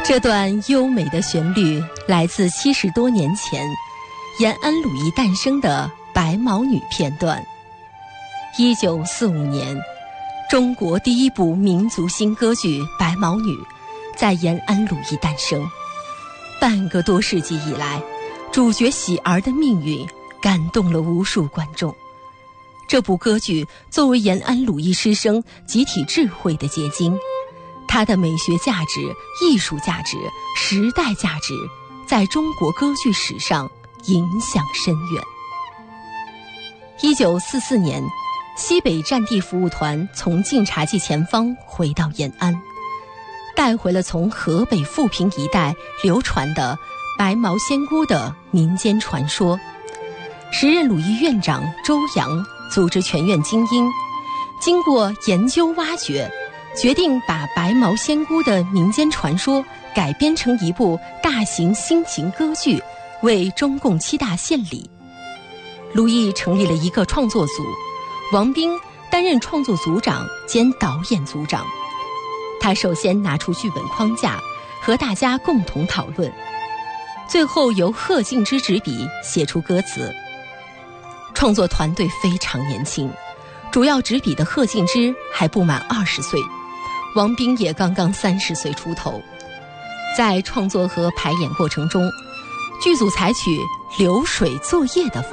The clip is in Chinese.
这段优美的旋律来自70多年前延安鲁艺诞生的白毛女片段。1945年，中国第一部民族新歌剧《白毛女》在延安鲁艺诞生。半个多世纪以来，主角喜儿的命运感动了无数观众。这部歌剧作为延安鲁艺师生集体智慧的结晶，它的美学价值、艺术价值、时代价值在中国歌剧史上影响深远。1944年，西北战地服务团从晋察冀前方回到延安，带回了从河北富平一带流传的白毛仙姑的民间传说。时任鲁艺院长周扬组织全院精英，经过研究挖掘，决定把白毛仙姑的民间传说改编成一部大型新型歌剧，为中共7大献礼。鲁艺成立了一个创作组，王斌担任创作组长兼导演组长。他首先拿出剧本框架，和大家共同讨论，最后由贺敬之执笔写出歌词。创作团队非常年轻，主要执笔的贺敬之还不满20岁，王斌也刚刚30岁出头。在创作和排演过程中，剧组采取流水作业的方式